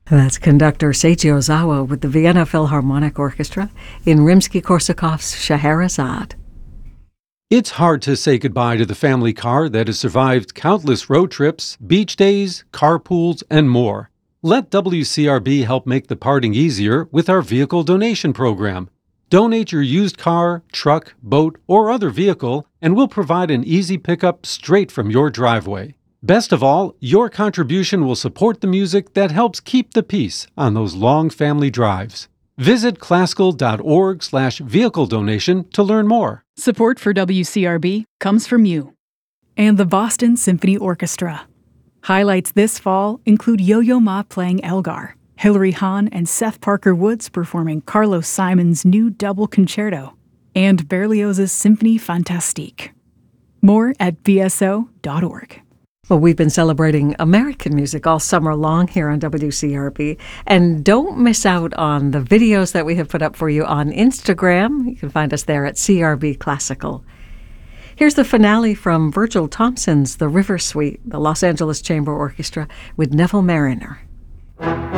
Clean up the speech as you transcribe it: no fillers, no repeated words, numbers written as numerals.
That's conductor Seiji Ozawa with the Vienna Philharmonic Orchestra in Rimsky-Korsakov's Scheherazade. It's hard to say goodbye to the family car that has survived countless road trips, beach days, carpools, and more. Let WCRB help make the parting easier with our vehicle donation program. Donate your used car, truck, boat, or other vehicle, and we'll provide an easy pickup straight from your driveway. Best of all, your contribution will support the music that helps keep the peace on those long family drives. Visit classical.org/vehicle donation to learn more. Support for WCRB comes from you and the Boston Symphony Orchestra. Highlights this fall include Yo-Yo Ma playing Elgar, Hilary Hahn and Seth Parker Woods performing Carlos Simon's new double concerto, and Berlioz's Symphonie Fantastique. More at bso.org. Well, we've been celebrating American music all summer long here on WCRB. And don't miss out on the videos that we have put up for you on Instagram. You can find us there at CRB Classical. Here's the finale from Virgil Thompson's The River Suite, the Los Angeles Chamber Orchestra with Neville Marriner.